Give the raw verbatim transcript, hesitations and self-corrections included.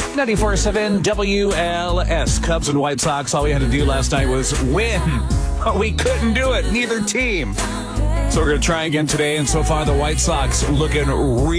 ninety-four point seven W L S. Cubs and White Sox, all we had to do last night was win. But we couldn't do it, neither team. So we're going to try again today, and so far the White Sox looking real